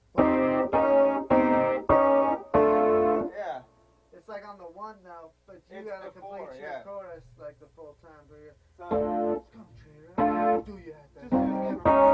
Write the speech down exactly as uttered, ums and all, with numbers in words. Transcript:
Yeah. It's like on the one now, but you It's gotta the complete four, your yeah. chorus like the full time. Do you? So, Come, Trader. Do you have that? just, just give him